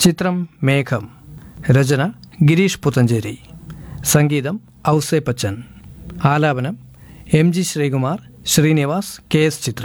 ചിത്രം മേഘം. രചന ഗിരീഷ് പുത്തഞ്ചേരി. സംഗീതം ഔസേ പച്ചൻ. ആലാപനം M G Sreekumar, Srinivas, K S ചിത്ര.